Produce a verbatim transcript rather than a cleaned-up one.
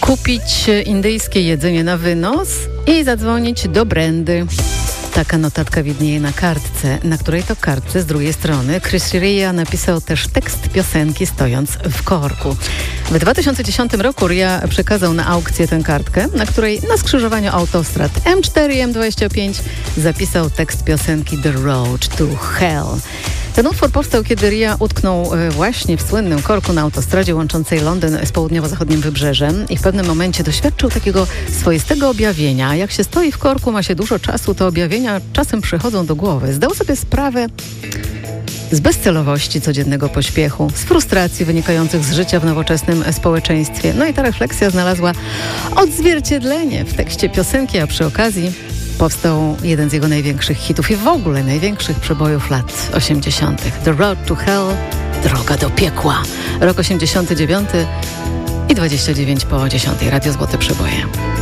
kupić indyjskie jedzenie na wynos i zadzwonić do Brendy. Taka notatka widnieje na kartce, na której to kartce z drugiej strony Chris Ria napisał też tekst piosenki stojąc w korku. W dwa tysiące dziesiątym roku Ria przekazał na aukcję tę kartkę, na której na skrzyżowaniu autostrad M cztery i M dwadzieścia pięć zapisał tekst piosenki The Road to Hell. Ten utwór powstał, kiedy Ria utknął właśnie w słynnym korku na autostradzie łączącej Londyn z południowo-zachodnim wybrzeżem i w pewnym momencie doświadczył takiego swoistego objawienia. Jak się stoi w korku, ma się dużo czasu, to objawienia czasem przychodzą do głowy. Zdał sobie sprawę z bezcelowości codziennego pośpiechu, z frustracji wynikających z życia w nowoczesnym społeczeństwie. No i ta refleksja znalazła odzwierciedlenie w tekście piosenki, a przy okazji powstał jeden z jego największych hitów i w ogóle największych przebojów lat osiemdziesiątych. The Road to Hell, droga do piekła. Rok osiemdziesiąty dziewiąty i dwadzieścia dziewięć po dziesiątej. Radio Złote Przeboje.